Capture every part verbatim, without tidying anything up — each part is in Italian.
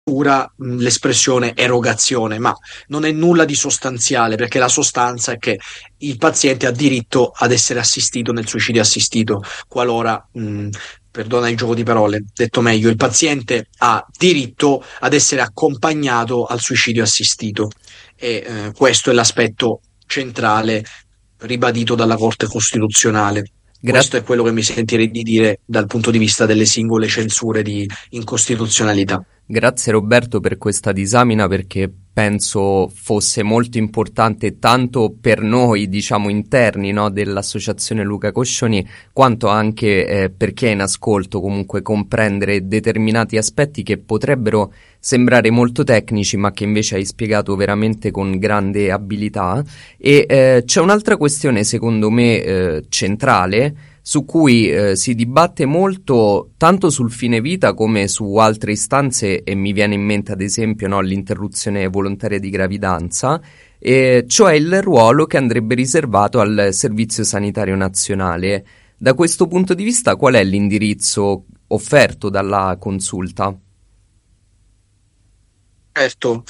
mh, l'espressione erogazione, ma non è nulla di sostanziale, perché la sostanza è che il paziente ha diritto ad essere assistito nel suicidio assistito, qualora, mh, perdona il gioco di parole, detto meglio, il paziente ha diritto ad essere accompagnato al suicidio assistito e eh, questo è l'aspetto centrale ribadito dalla Corte Costituzionale. Gra- Questo è quello che mi sentirei di dire dal punto di vista delle singole censure di incostituzionalità. Grazie Roberto per questa disamina, perché penso fosse molto importante tanto per noi, diciamo, interni, no, dell'associazione Luca Coscioni, quanto anche eh, per chi è in ascolto, comunque comprendere determinati aspetti che potrebbero sembrare molto tecnici, ma che invece hai spiegato veramente con grande abilità. E eh, c'è un'altra questione secondo me eh, centrale, su cui eh, si dibatte molto tanto sul fine vita come su altre istanze, e mi viene in mente ad esempio, no, l'interruzione volontaria di gravidanza, e cioè il ruolo che andrebbe riservato al Servizio Sanitario Nazionale. Da questo punto di vista, qual è l'indirizzo offerto dalla consulta? Certo,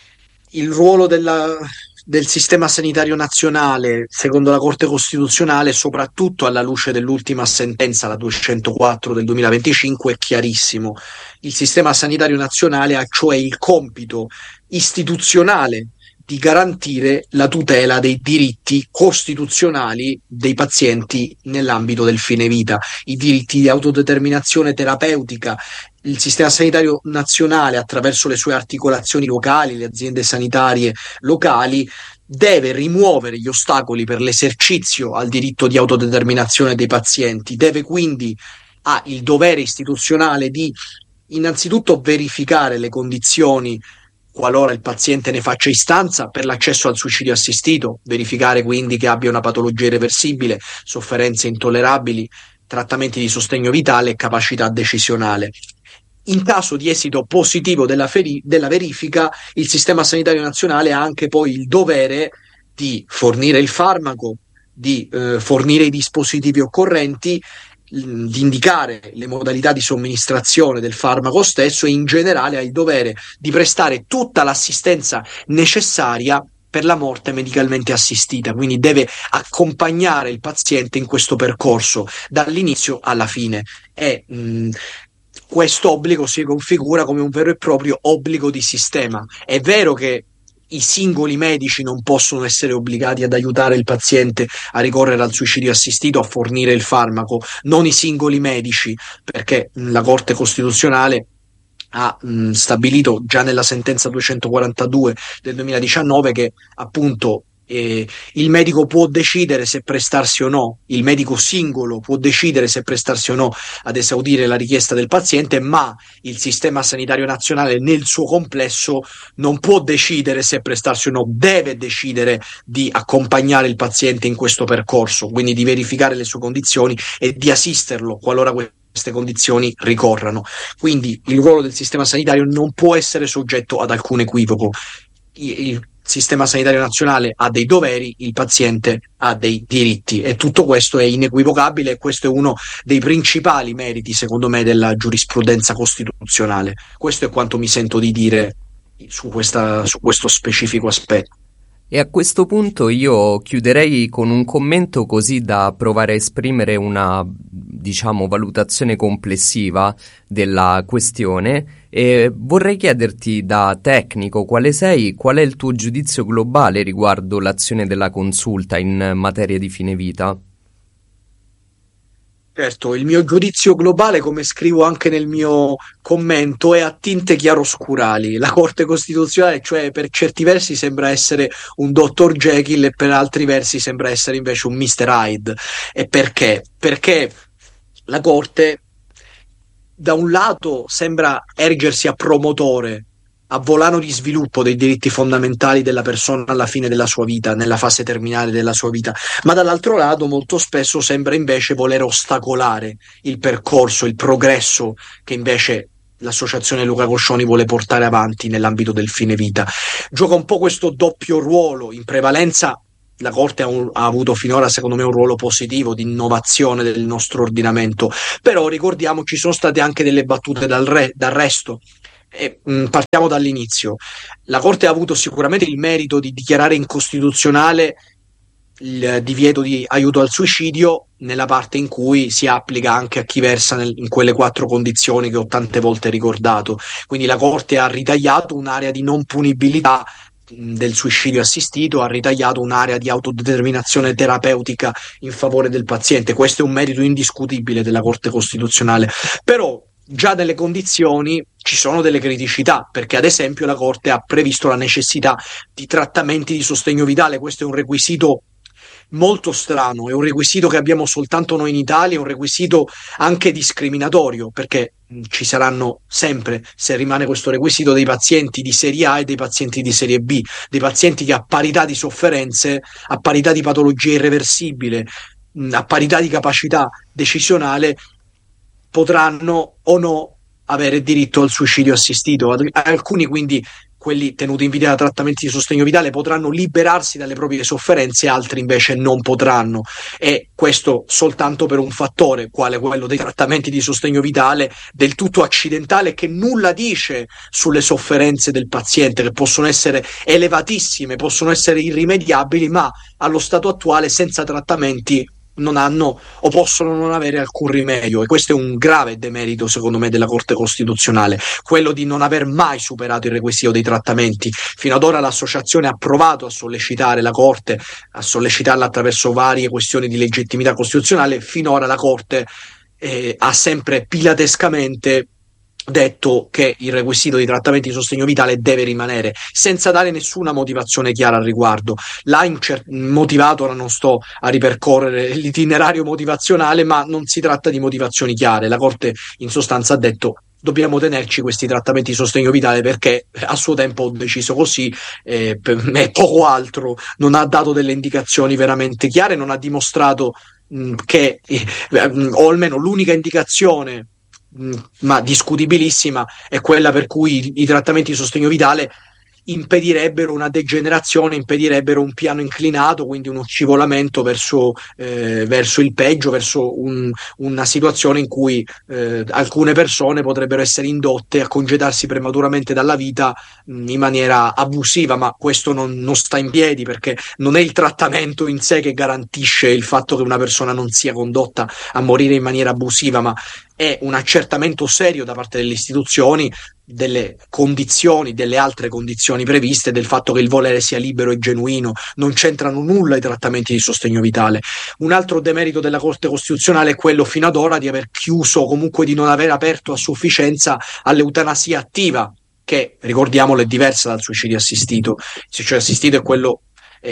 il ruolo della- del sistema sanitario nazionale, secondo la Corte Costituzionale, soprattutto alla luce dell'ultima sentenza, la duecentoquattro del duemilaventicinque, è chiarissimo. Il sistema sanitario nazionale ha cioè il compito istituzionale di garantire la tutela dei diritti costituzionali dei pazienti nell'ambito del fine vita, i diritti di autodeterminazione terapeutica. Il sistema sanitario nazionale, attraverso le sue articolazioni locali, le aziende sanitarie locali, deve rimuovere gli ostacoli per l'esercizio al diritto di autodeterminazione dei pazienti, deve quindi ha il dovere istituzionale di innanzitutto verificare le condizioni, qualora il paziente ne faccia istanza, per l'accesso al suicidio assistito, verificare quindi che abbia una patologia irreversibile, sofferenze intollerabili, trattamenti di sostegno vitale e capacità decisionale. In caso di esito positivo della, feri- della verifica, il Sistema Sanitario Nazionale ha anche poi il dovere di fornire il farmaco, di eh, fornire i dispositivi occorrenti, mh, di indicare le modalità di somministrazione del farmaco stesso e in generale ha il dovere di prestare tutta l'assistenza necessaria per la morte medicalmente assistita, quindi deve accompagnare il paziente in questo percorso dall'inizio alla fine. E mh, questo obbligo si configura come un vero e proprio obbligo di sistema. È vero che i singoli medici non possono essere obbligati ad aiutare il paziente a ricorrere al suicidio assistito, a fornire il farmaco, non i singoli medici, perché la Corte Costituzionale ha mh, stabilito già nella sentenza duecentoquarantadue del duemiladiciannove che appunto eh, il medico può decidere se prestarsi o no, il medico singolo può decidere se prestarsi o no ad esaudire la richiesta del paziente, ma il sistema sanitario nazionale nel suo complesso non può decidere se prestarsi o no, deve decidere di accompagnare il paziente in questo percorso, quindi di verificare le sue condizioni e di assisterlo qualora queste condizioni ricorrano. Quindi il ruolo del sistema sanitario non può essere soggetto ad alcun equivoco. Il sistema sanitario nazionale ha dei doveri, il paziente ha dei diritti e tutto questo è inequivocabile e questo è uno dei principali meriti, secondo me, della giurisprudenza costituzionale. Questo è quanto mi sento di dire su, questa, su questo specifico aspetto. E a questo punto io chiuderei con un commento così da provare a esprimere una, diciamo, valutazione complessiva della questione, e vorrei chiederti da tecnico quale sei, qual è il tuo giudizio globale riguardo l'azione della consulta in materia di fine vita. Certo, il mio giudizio globale, come scrivo anche nel mio commento, è a tinte chiaroscurali. La Corte Costituzionale, cioè, per certi versi sembra essere un dottor Jekyll e per altri versi sembra essere invece un mister Hyde. E perché? Perché la Corte, da un lato, sembra ergersi a promotore, a volano di sviluppo dei diritti fondamentali della persona alla fine della sua vita, nella fase terminale della sua vita, ma dall'altro lato molto spesso sembra invece voler ostacolare il percorso, il progresso che invece l'associazione Luca Coscioni vuole portare avanti nell'ambito del fine vita. Gioca un po' questo doppio ruolo, in prevalenza la Corte ha, un, ha avuto finora, secondo me, un ruolo positivo di innovazione del nostro ordinamento, però ricordiamoci, sono state anche delle battute d'arresto E, mh, partiamo dall'inizio. La Corte ha avuto sicuramente il merito di dichiarare incostituzionale il divieto di aiuto al suicidio nella parte in cui si applica anche a chi versa nel, in quelle quattro condizioni che ho tante volte ricordato. Quindi la Corte ha ritagliato un'area di non punibilità del suicidio assistito, ha ritagliato un'area di autodeterminazione terapeutica in favore del paziente. Questo è un merito indiscutibile della Corte Costituzionale. Però già delle condizioni ci sono delle criticità, perché ad esempio la Corte ha previsto la necessità di trattamenti di sostegno vitale. Questo è un requisito molto strano, è un requisito che abbiamo soltanto noi in Italia, è un requisito anche discriminatorio, perché mh, ci saranno sempre, se rimane questo requisito, dei pazienti di serie A e dei pazienti di serie B, dei pazienti che a parità di sofferenze, a parità di patologia irreversibile, mh, a parità di capacità decisionale, potranno o no avere diritto al suicidio assistito. Alcuni quindi, quelli tenuti in vita da trattamenti di sostegno vitale, potranno liberarsi dalle proprie sofferenze, altri invece non potranno, e questo soltanto per un fattore quale quello dei trattamenti di sostegno vitale del tutto accidentale, che nulla dice sulle sofferenze del paziente, che possono essere elevatissime, possono essere irrimediabili, ma allo stato attuale senza trattamenti non hanno o possono non avere alcun rimedio. E questo è un grave demerito, secondo me, della Corte Costituzionale, quello di non aver mai superato il requisito dei trattamenti. Fino ad ora l'associazione ha provato a sollecitare la Corte, a sollecitarla attraverso varie questioni di legittimità costituzionale. Finora la Corte eh, ha sempre pilatescamente detto che il requisito di trattamenti di sostegno vitale deve rimanere, senza dare nessuna motivazione chiara al riguardo. L'ha incer- motivato, ora non sto a ripercorrere l'itinerario motivazionale, ma non si tratta di motivazioni chiare. La Corte in sostanza ha detto: dobbiamo tenerci questi trattamenti di sostegno vitale perché a suo tempo ho deciso così, eh, per me poco altro. Non ha dato delle indicazioni veramente chiare, non ha dimostrato mh, che, eh, o almeno l'unica indicazione, mh, ma discutibilissima, è quella per cui i, i trattamenti di sostegno vitale impedirebbero una degenerazione, impedirebbero un piano inclinato, quindi uno scivolamento verso, eh, verso il peggio, verso un, una situazione in cui eh, alcune persone potrebbero essere indotte a congedarsi prematuramente dalla vita mh, in maniera abusiva. Ma questo non, non sta in piedi, perché non è il trattamento in sé che garantisce il fatto che una persona non sia condotta a morire in maniera abusiva, ma è un accertamento serio da parte delle istituzioni delle condizioni, delle altre condizioni previste, del fatto che il volere sia libero e genuino. Non c'entrano nulla i trattamenti di sostegno vitale. Un altro demerito della Corte Costituzionale è quello fino ad ora di aver chiuso, o comunque di non aver aperto a sufficienza all'eutanasia attiva, che, ricordiamolo, è diversa dal suicidio assistito. Il suicidio assistito è quello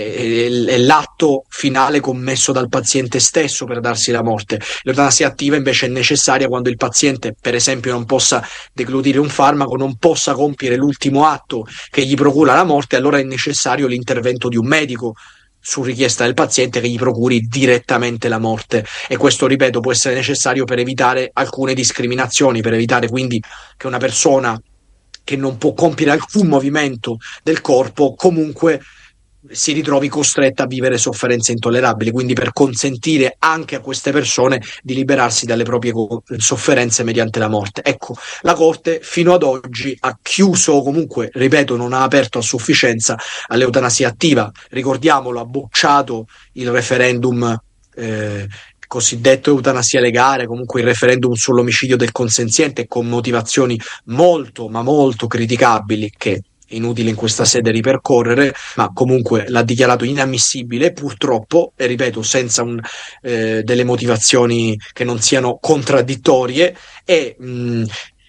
è, è l'atto finale commesso dal paziente stesso per darsi la morte. L'eutanasia attiva invece è necessaria quando il paziente, per esempio, non possa deglutire un farmaco, non possa compiere l'ultimo atto che gli procura la morte. Allora è necessario l'intervento di un medico, su richiesta del paziente, che gli procuri direttamente la morte. E questo, ripeto, può essere necessario per evitare alcune discriminazioni, per evitare quindi che una persona che non può compiere alcun movimento del corpo comunque si ritrovi costretta a vivere sofferenze intollerabili, quindi per consentire anche a queste persone di liberarsi dalle proprie sofferenze mediante la morte. Ecco, la Corte fino ad oggi ha chiuso, o comunque, ripeto, non ha aperto a sufficienza all'eutanasia attiva. Ricordiamolo, ha bocciato il referendum eh, cosiddetto eutanasia legale, comunque il referendum sull'omicidio del consenziente, con motivazioni molto, ma molto criticabili, che inutile in questa sede ripercorrere, ma comunque l'ha dichiarato inammissibile, purtroppo, e ripeto, senza un, eh, delle motivazioni che non siano contraddittorie. E mh,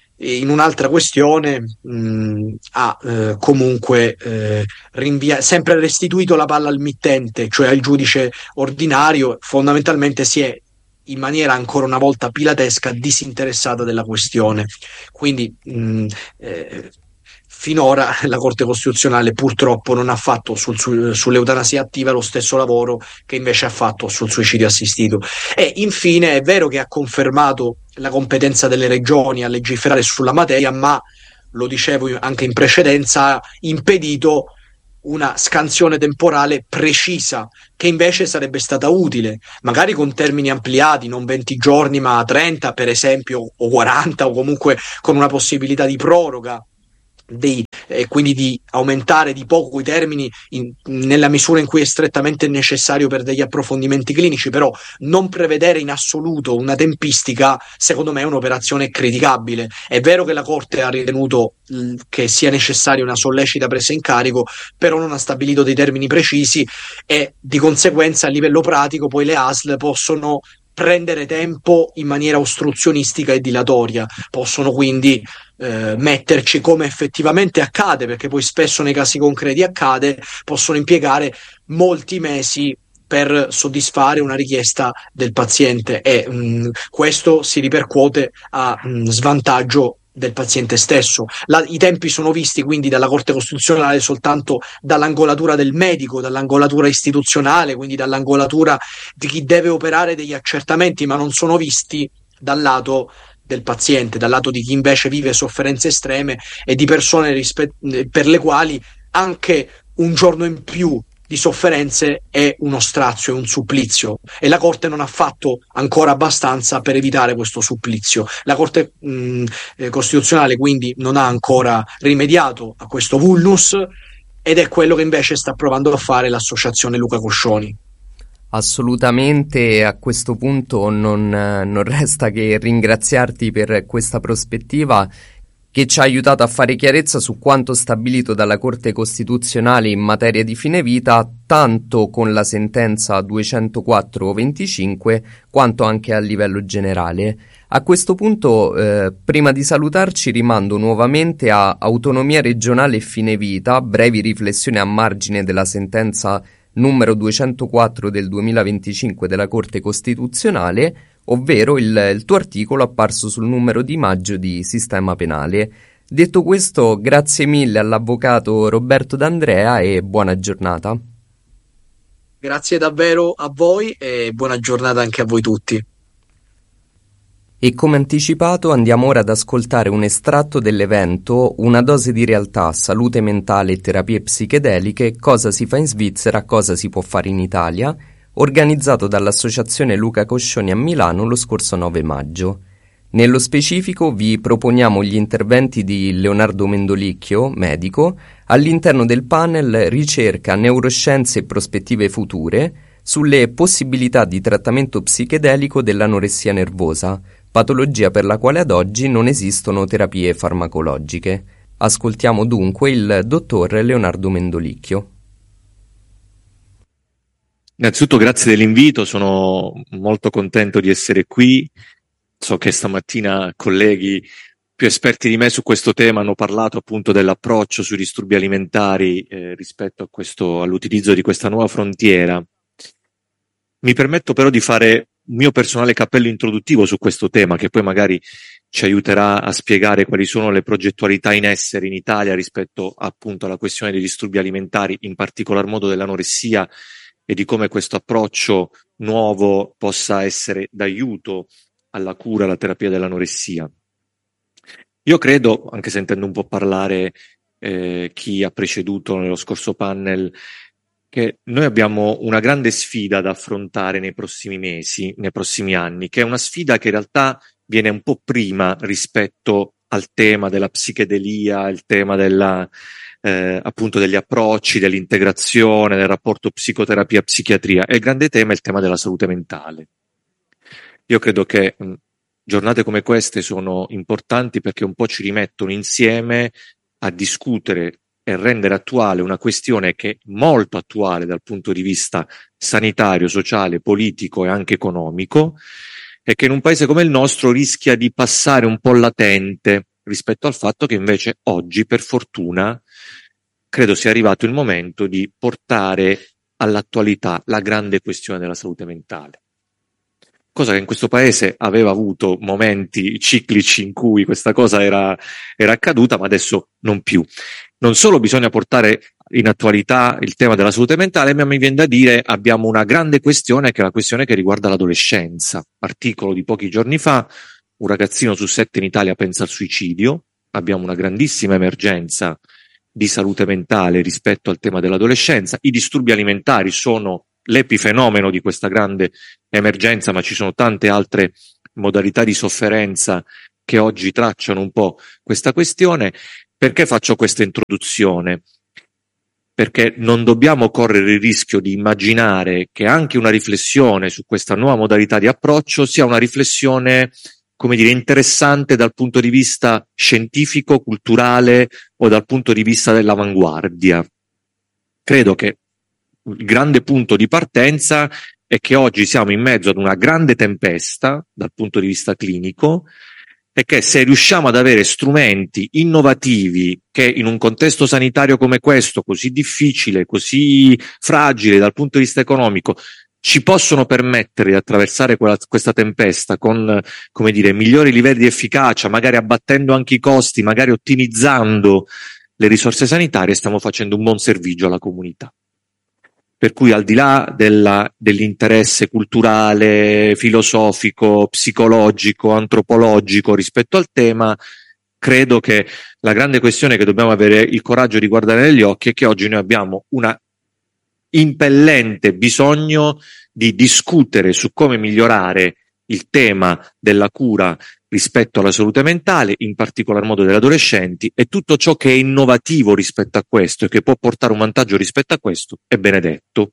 in un'altra questione mh, ha eh, comunque eh, rinvia- sempre restituito la palla al mittente, cioè al giudice ordinario. Fondamentalmente si è, in maniera ancora una volta pilatesca, disinteressata della questione. Quindi mh, eh, finora la Corte Costituzionale purtroppo non ha fatto sul, su, sull'eutanasia attiva lo stesso lavoro che invece ha fatto sul suicidio assistito. E infine è vero che ha confermato la competenza delle regioni a legiferare sulla materia, ma, lo dicevo anche in precedenza, ha impedito una scansione temporale precisa, che invece sarebbe stata utile, magari con termini ampliati, non venti giorni ma trenta per esempio, o quaranta, o comunque con una possibilità di proroga dei, e quindi di aumentare di poco i termini in, nella misura in cui è strettamente necessario per degli approfondimenti clinici, però non prevedere in assoluto una tempistica, secondo me è un'operazione criticabile. È vero che la Corte ha ritenuto mh, che sia necessaria una sollecita presa in carico, però non ha stabilito dei termini precisi e di conseguenza a livello pratico poi le A S L possono prendere tempo in maniera ostruzionistica e dilatoria, possono quindi eh, metterci, come effettivamente accade, perché poi spesso nei casi concreti accade, possono impiegare molti mesi per soddisfare una richiesta del paziente e mh, questo si ripercuote a mh, svantaggio del paziente stesso. La, I tempi sono visti quindi dalla Corte Costituzionale soltanto dall'angolatura del medico, dall'angolatura istituzionale, quindi dall'angolatura di chi deve operare degli accertamenti, ma non sono visti dal lato del paziente, dal lato di chi invece vive sofferenze estreme e di persone rispe- per le quali anche un giorno in più di sofferenze è uno strazio, è un supplizio e la Corte non ha fatto ancora abbastanza per evitare questo supplizio. La Corte mh, eh, Costituzionale quindi non ha ancora rimediato a questo vulnus ed è quello che invece sta provando a fare l'associazione Luca Coscioni. Assolutamente, a questo punto non, non resta che ringraziarti per questa prospettiva che ci ha aiutato a fare chiarezza su quanto stabilito dalla Corte Costituzionale in materia di fine vita, tanto con la sentenza duecentoquattro venticinque quanto anche a livello generale. A questo punto, eh, prima di salutarci, rimando nuovamente a Autonomia regionale e fine vita, brevi riflessioni a margine della sentenza numero duecentoquattro del duemilaventicinque della Corte Costituzionale, ovvero il, il tuo articolo apparso sul numero di maggio di Sistema Penale. Detto questo, grazie mille all'avvocato Roberto D'Andrea e buona giornata. Grazie davvero a voi e buona giornata anche a voi tutti. E come anticipato andiamo ora ad ascoltare un estratto dell'evento Una dose di realtà, salute mentale e terapie psichedeliche, cosa si fa in Svizzera, cosa si può fare in Italia, organizzato dall'Associazione Luca Coscioni a Milano lo scorso nove maggio. Nello specifico vi proponiamo gli interventi di Leonardo Mendolicchio, medico, all'interno del panel Ricerca, neuroscienze e prospettive future sulle possibilità di trattamento psichedelico dell'anoressia nervosa, patologia per la quale ad oggi non esistono terapie farmacologiche. Ascoltiamo dunque il dottor Leonardo Mendolicchio. Innanzitutto grazie dell'invito, sono molto contento di essere qui. So che stamattina colleghi più esperti di me su questo tema hanno parlato appunto dell'approccio sui disturbi alimentari eh, rispetto a questo, all'utilizzo di questa nuova frontiera. Mi permetto però di fare il mio personale cappello introduttivo su questo tema, che poi magari ci aiuterà a spiegare quali sono le progettualità in essere in Italia rispetto appunto alla questione dei disturbi alimentari, in particolar modo dell'anoressia, e di come questo approccio nuovo possa essere d'aiuto alla cura, alla terapia dell'anoressia. Io credo, anche sentendo un po' parlare eh, chi ha preceduto nello scorso panel, che noi abbiamo una grande sfida da affrontare nei prossimi mesi, nei prossimi anni, che è una sfida che in realtà viene un po' prima rispetto al tema della psichedelia, il tema della, eh, appunto degli approcci, dell'integrazione, del rapporto psicoterapia-psichiatria. E il grande tema è il tema della salute mentale. Io credo che mh, giornate come queste sono importanti perché un po' ci rimettono insieme a discutere e rendere attuale una questione che è molto attuale dal punto di vista sanitario, sociale, politico e anche economico, e che in un paese come il nostro rischia di passare un po' latente rispetto al fatto che invece oggi, per fortuna, credo sia arrivato il momento di portare all'attualità la grande questione della salute mentale. Cosa che in questo paese aveva avuto momenti ciclici in cui questa cosa era, era accaduta, ma adesso non più. Non solo bisogna portare in attualità il tema della salute mentale, ma mi viene da dire abbiamo una grande questione che è la questione che riguarda l'adolescenza. Articolo di pochi giorni fa, un ragazzino su sette in Italia pensa al suicidio, abbiamo una grandissima emergenza di salute mentale rispetto al tema dell'adolescenza. I disturbi alimentari sono l'epifenomeno di questa grande emergenza, ma ci sono tante altre modalità di sofferenza che oggi tracciano un po' questa questione, Perché faccio questa introduzione? Perché non dobbiamo correre il rischio di immaginare che anche una riflessione su questa nuova modalità di approccio sia una riflessione, come dire, interessante dal punto di vista scientifico, culturale o dal punto di vista dell'avanguardia. Credo che il grande punto di partenza è che oggi siamo in mezzo ad una grande tempesta dal punto di vista clinico, e che se riusciamo ad avere strumenti innovativi che in un contesto sanitario come questo, così difficile, così fragile dal punto di vista economico, ci possono permettere di attraversare quella, questa tempesta con, come dire, migliori livelli di efficacia, magari abbattendo anche i costi, magari ottimizzando le risorse sanitarie, stiamo facendo un buon servizio alla comunità. Per cui al di là della, dell'interesse culturale, filosofico, psicologico, antropologico rispetto al tema, credo che la grande questione che dobbiamo avere il coraggio di guardare negli occhi è che oggi noi abbiamo una impellente bisogno di discutere su come migliorare il tema della cura rispetto alla salute mentale, in particolar modo degli adolescenti, e tutto ciò che è innovativo rispetto a questo e che può portare un vantaggio rispetto a questo è benedetto.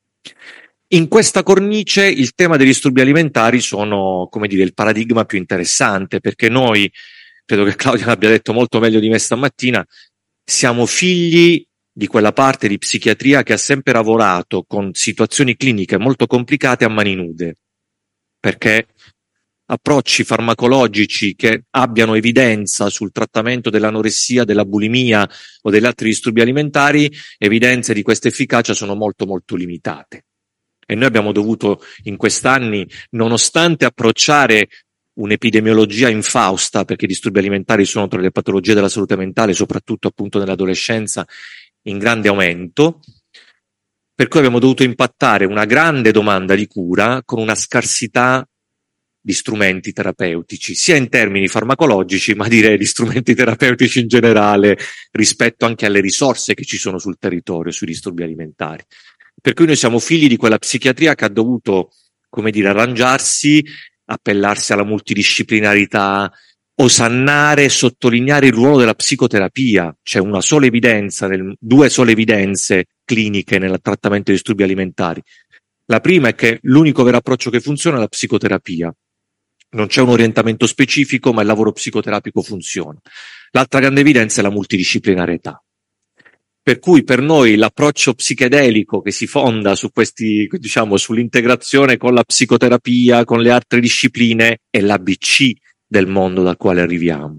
In questa cornice il tema dei disturbi alimentari sono, come dire, il paradigma più interessante, perché noi, credo che Claudia l'abbia detto molto meglio di me stamattina, siamo figli di quella parte di psichiatria che ha sempre lavorato con situazioni cliniche molto complicate a mani nude, perché approcci farmacologici che abbiano evidenza sul trattamento dell'anoressia, della bulimia o degli altri disturbi alimentari, evidenze di questa efficacia sono molto molto limitate. E noi abbiamo dovuto in quest'anni, nonostante approcciare un'epidemiologia infausta, perché i disturbi alimentari sono tra le patologie della salute mentale, soprattutto appunto nell'adolescenza, in grande aumento, per cui abbiamo dovuto impattare una grande domanda di cura con una scarsità di strumenti terapeutici, sia in termini farmacologici, ma direi di strumenti terapeutici in generale, rispetto anche alle risorse che ci sono sul territorio sui disturbi alimentari. Per cui noi siamo figli di quella psichiatria che ha dovuto, come dire, arrangiarsi, appellarsi alla multidisciplinarità, osannare e sottolineare il ruolo della psicoterapia. C'è una sola evidenza, nel, due sole evidenze cliniche nel trattamento dei disturbi alimentari. La prima è che l'unico vero approccio che funziona è la psicoterapia. Non c'è un orientamento specifico, ma il lavoro psicoterapico funziona. L'altra grande evidenza è la multidisciplinarietà. Per cui per noi l'approccio psichedelico che si fonda su questi, diciamo, sull'integrazione con la psicoterapia, con le altre discipline, è l'A B C del mondo dal quale arriviamo.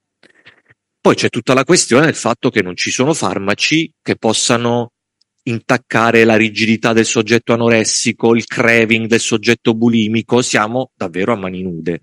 Poi c'è tutta la questione del fatto che non ci sono farmaci che possano intaccare la rigidità del soggetto anoressico, il craving del soggetto bulimico, siamo davvero a mani nude.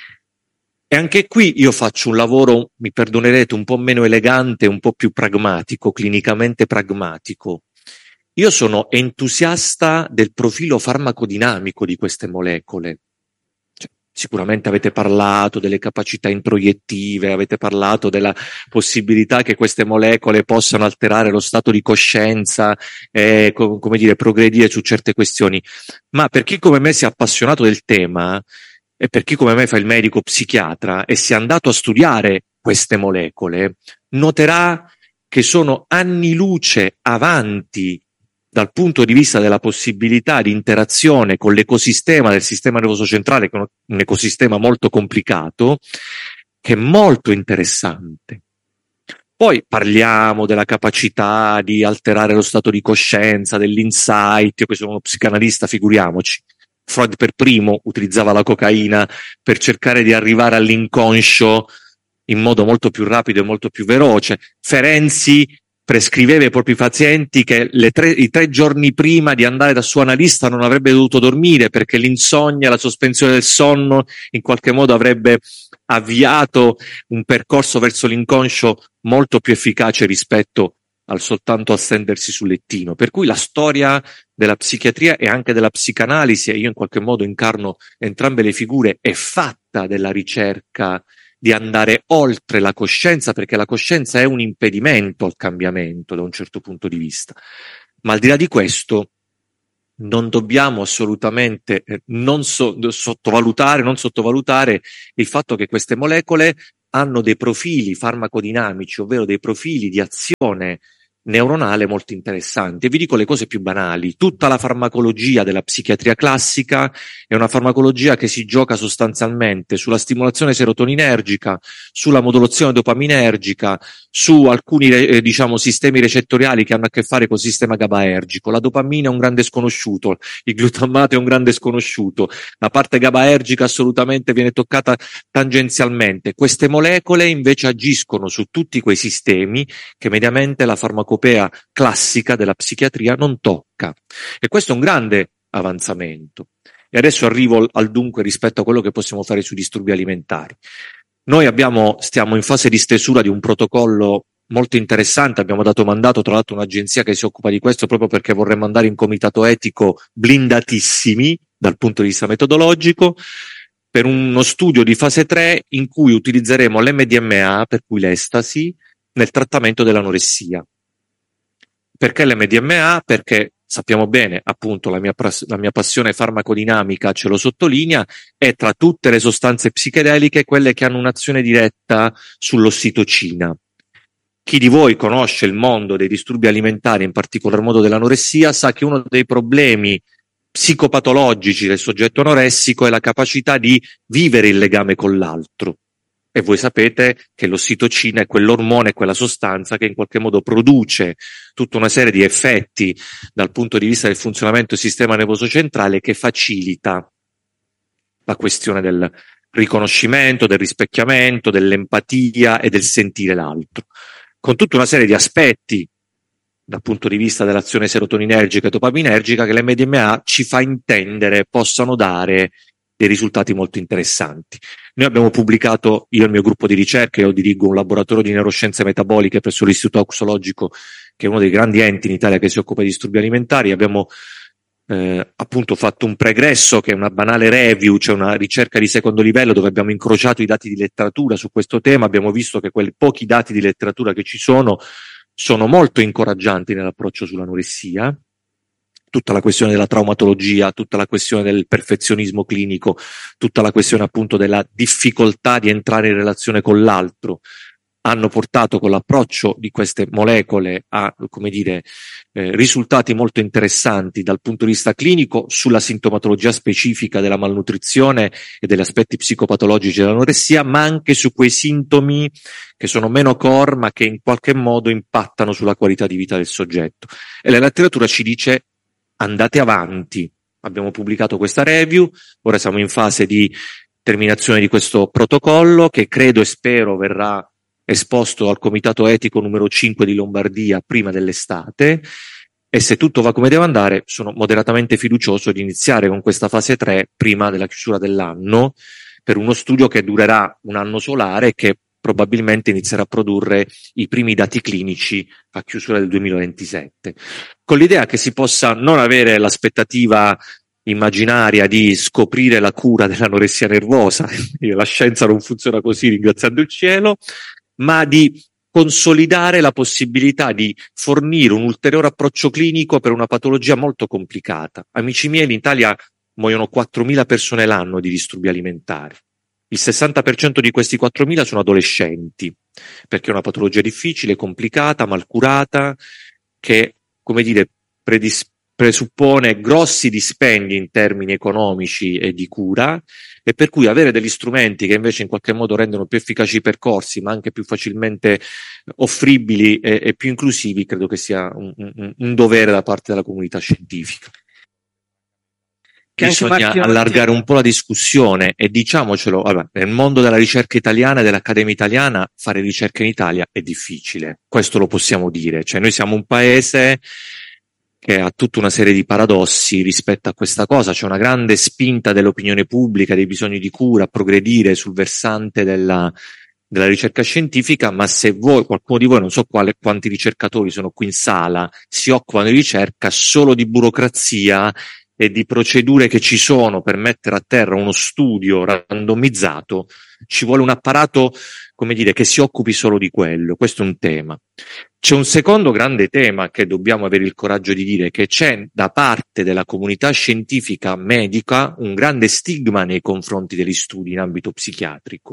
E anche qui io faccio un lavoro, mi perdonerete, un po' meno elegante, un po' più pragmatico, clinicamente pragmatico. Io sono entusiasta del profilo farmacodinamico di queste molecole. Cioè, sicuramente avete parlato delle capacità introiettive, avete parlato della possibilità che queste molecole possano alterare lo stato di coscienza e, come dire, progredire su certe questioni. Ma per chi come me si è appassionato del tema, e per chi come me fa il medico psichiatra e si è andato a studiare queste molecole, noterà che sono anni luce avanti dal punto di vista della possibilità di interazione con l'ecosistema del sistema nervoso centrale, che è un ecosistema molto complicato, che è molto interessante. Poi parliamo della capacità di alterare lo stato di coscienza, dell'insight. Io che sono uno psicanalista, figuriamoci. Freud per primo utilizzava la cocaina per cercare di arrivare all'inconscio in modo molto più rapido e molto più veloce. Ferenczi prescriveva ai propri pazienti che le tre, i tre giorni prima di andare dal suo analista non avrebbe dovuto dormire, perché l'insonnia, la sospensione del sonno in qualche modo avrebbe avviato un percorso verso l'inconscio molto più efficace rispetto al soltanto assendersi sul lettino. Per cui la storia della psichiatria e anche della psicanalisi, e io in qualche modo incarno entrambe le figure, è fatta della ricerca di andare oltre la coscienza, perché la coscienza è un impedimento al cambiamento da un certo punto di vista. Ma al di là di questo non dobbiamo assolutamente eh, non so, sottovalutare, non sottovalutare il fatto che queste molecole hanno dei profili farmacodinamici, ovvero dei profili di azione neuronale molto interessanti. E vi dico le cose più banali: tutta la farmacologia della psichiatria classica è una farmacologia che si gioca sostanzialmente sulla stimolazione serotoninergica, sulla modulazione dopaminergica, su alcuni eh, diciamo sistemi recettoriali che hanno a che fare col sistema GABAergico. La dopamina è un grande sconosciuto, il glutammato è un grande sconosciuto, la parte GABAergica assolutamente viene toccata tangenzialmente. Queste molecole invece agiscono su tutti quei sistemi che mediamente la farmacologia classica della psichiatria non tocca, e questo è un grande avanzamento. E adesso arrivo al dunque rispetto a quello che possiamo fare sui disturbi alimentari. Noi abbiamo, stiamo in fase di stesura di un protocollo molto interessante, abbiamo dato mandato tra l'altro a un'agenzia che si occupa di questo, proprio perché vorremmo andare in comitato etico blindatissimi dal punto di vista metodologico, per uno studio di fase tre in cui utilizzeremo l'emme di emme a, per cui l'estasi, nel trattamento dell'anoressia. Perché l'emme di emme a? Perché sappiamo bene, appunto, la mia, la mia passione farmacodinamica ce lo sottolinea, è tra tutte le sostanze psichedeliche quelle che hanno un'azione diretta sull'ossitocina. Chi di voi conosce il mondo dei disturbi alimentari, in particolar modo dell'anoressia, sa che uno dei problemi psicopatologici del soggetto anoressico è la capacità di vivere il legame con l'altro. E voi sapete che l'ossitocina è quell'ormone, quella sostanza che in qualche modo produce tutta una serie di effetti dal punto di vista del funzionamento del sistema nervoso centrale, che facilita la questione del riconoscimento, del rispecchiamento, dell'empatia e del sentire l'altro, con tutta una serie di aspetti dal punto di vista dell'azione serotoninergica e dopaminergica che l'emme di emme a ci fa intendere possano dare dei risultati molto interessanti. Noi abbiamo pubblicato, io e il mio gruppo di ricerca, io dirigo un laboratorio di neuroscienze metaboliche presso l'Istituto Auxologico, che è uno dei grandi enti in Italia che si occupa di disturbi alimentari. Abbiamo eh, appunto fatto un pregresso, che è una banale review, cioè una ricerca di secondo livello, dove abbiamo incrociato i dati di letteratura su questo tema. Abbiamo visto che quei pochi dati di letteratura che ci sono sono molto incoraggianti nell'approccio sull'anoressia. Tutta la questione della traumatologia, tutta la questione del perfezionismo clinico, tutta la questione appunto della difficoltà di entrare in relazione con l'altro, hanno portato con l'approccio di queste molecole a, come dire, eh, risultati molto interessanti dal punto di vista clinico sulla sintomatologia specifica della malnutrizione e degli aspetti psicopatologici dell'anoressia, ma anche su quei sintomi che sono meno core ma che in qualche modo impattano sulla qualità di vita del soggetto. E la letteratura ci dice: andate avanti. Abbiamo pubblicato questa review, ora siamo in fase di terminazione di questo protocollo, che credo e spero verrà esposto al comitato etico numero cinque di Lombardia prima dell'estate, e se tutto va come deve andare sono moderatamente fiducioso di iniziare con questa fase tre prima della chiusura dell'anno, per uno studio che durerà un anno solare e che probabilmente inizierà a produrre i primi dati clinici a chiusura del duemilaventisette, con l'idea che si possa non avere l'aspettativa immaginaria di scoprire la cura dell'anoressia nervosa, la scienza non funziona così, ringraziando il cielo, ma di consolidare la possibilità di fornire un ulteriore approccio clinico per una patologia molto complicata. Amici miei, in Italia muoiono quattromila persone l'anno di disturbi alimentari. Il sessanta per cento di questi quattromila sono adolescenti, perché è una patologia difficile, complicata, malcurata, che, come dire, predis- presuppone grossi dispendi in termini economici e di cura, e per cui avere degli strumenti che invece in qualche modo rendono più efficaci i percorsi, ma anche più facilmente offribili e, e più inclusivi, credo che sia un, un, un dovere da parte della comunità scientifica. Bisogna allargare un po' la discussione e diciamocelo, vabbè, nel mondo della ricerca italiana e dell'Accademia Italiana fare ricerca in Italia è difficile, questo lo possiamo dire, cioè noi siamo un paese che ha tutta una serie di paradossi rispetto a questa cosa. C'è una grande spinta dell'opinione pubblica, dei bisogni di cura, a progredire sul versante della, della ricerca scientifica, ma se voi, qualcuno di voi, non so quale, quanti ricercatori sono qui in sala, si occupano di ricerca solo di burocrazia e di procedure che ci sono per mettere a terra uno studio randomizzato, ci vuole un apparato, come dire, che si occupi solo di quello. Questo è un tema. C'è un secondo grande tema che dobbiamo avere il coraggio di dire, che c'è da parte della comunità scientifica medica un grande stigma nei confronti degli studi in ambito psichiatrico.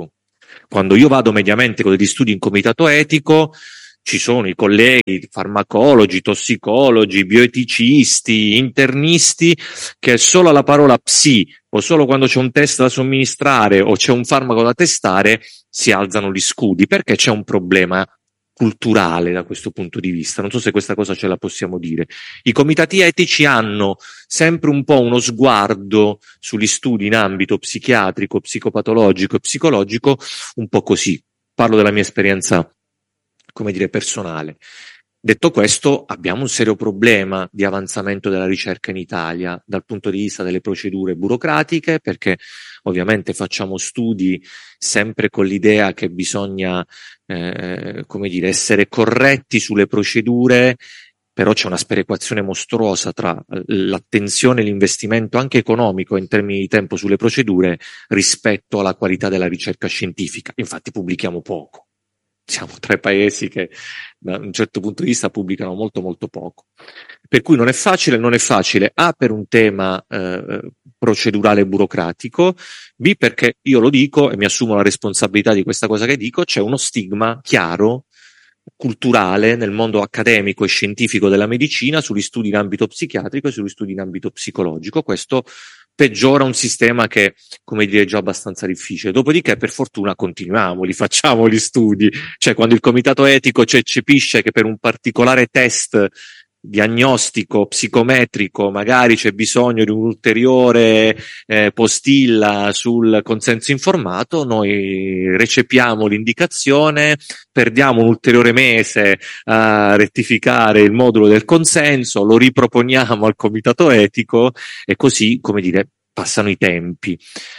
Quando io vado mediamente con degli studi in comitato etico, ci sono i colleghi farmacologi, tossicologi, bioeticisti, internisti, che solo alla parola psi o solo quando c'è un test da somministrare o c'è un farmaco da testare si alzano gli scudi, perché c'è un problema culturale da questo punto di vista. Non so se questa cosa ce la possiamo dire. I comitati etici hanno sempre un po' uno sguardo sugli studi in ambito psichiatrico, psicopatologico e psicologico un po' così. Parlo della mia esperienza, come dire, personale. Detto questo, abbiamo un serio problema di avanzamento della ricerca in Italia dal punto di vista delle procedure burocratiche, perché ovviamente facciamo studi sempre con l'idea che bisogna, eh, come dire, essere corretti sulle procedure, però c'è una sperequazione mostruosa tra l'attenzione e l'investimento anche economico in termini di tempo sulle procedure rispetto alla qualità della ricerca scientifica. Infatti pubblichiamo poco. Siamo tra i paesi che da un certo punto di vista pubblicano molto molto poco. Per cui non è facile, non è facile A per un tema eh, procedurale e burocratico, B perché io lo dico e mi assumo la responsabilità di questa cosa che dico, c'è uno stigma chiaro, culturale nel mondo accademico e scientifico della medicina sugli studi in ambito psichiatrico e sugli studi in ambito psicologico. Questo peggiora un sistema che, come dire, è già abbastanza difficile. Dopodiché, per fortuna, continuiamo, li facciamo gli studi. Cioè, quando il comitato etico ci eccepisce che per un particolare test diagnostico psicometrico magari c'è bisogno di un'ulteriore eh, postilla sul consenso informato, noi recepiamo l'indicazione, perdiamo un ulteriore mese a rettificare il modulo del consenso, lo riproponiamo al comitato etico e così, come dire, passano i tempi.